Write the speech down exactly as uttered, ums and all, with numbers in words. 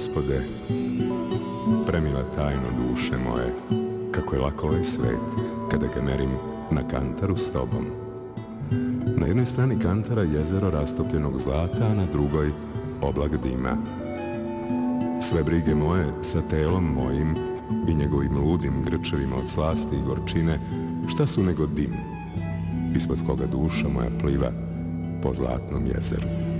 Gospode, premila tajno duše moje, kako je lako ovaj svet kada ga merim na kantaru s tobom. Na jednoj strani kantara jezero rastopljenog zlata, a na drugoj oblak dima. Sve brige moje sa telom mojim i njegovim ludim grčevima od slasti i gorčine, šta su nego dim, ispod koga duša moja pliva po zlatnom jezeru.